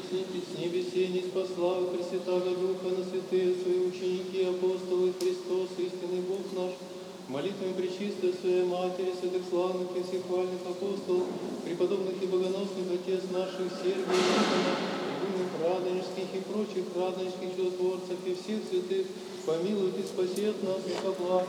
с небесе, не спасла Пресвятаго Духа на святые свои ученики, апостолы, Христос, истинный Бог наш, молитвами пречистой Своей Матери, святых славных и всех хвальных апостолов, преподобных и богоносных отец наших Сергия, Никона, игумных радонежских и прочих радонежских чудотворцев и всех святых, помилует и спасет нас и со благ.